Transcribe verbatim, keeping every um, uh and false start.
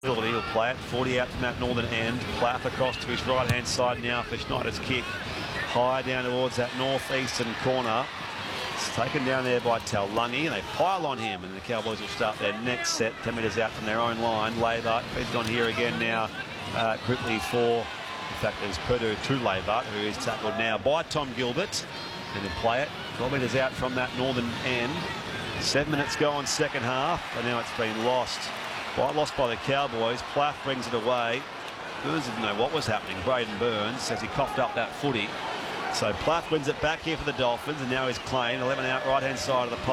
He'll play it. forty out from that northern end. Plath across to his right-hand side now for Schneider's kick. High down towards that northeastern corner. It's taken down there by Taulagi, and they pile on him, and the Cowboys will start their next set ten metres out from their own line. Leibart feeds on here again now, uh, quickly for, in fact, there's Purdue to Leibart, who is tackled now by Tom Gilbert, and he'll play it twelve metres out from that northern end. Seven minutes go on second half, and now it's been lost. Quite lost by the Cowboys. Plath brings it away. Burns didn't know what was happening. Braden Burns says he coughed up that footy. So Plath wins it back here for the Dolphins, and now he's claimed eleven out right-hand side of the post.